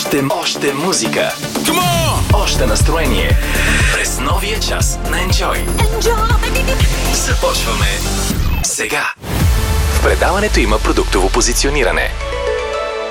Още музика. Още настроение. През новия час на Enjoy. Започваме сега. В предаването има продуктово позициониране.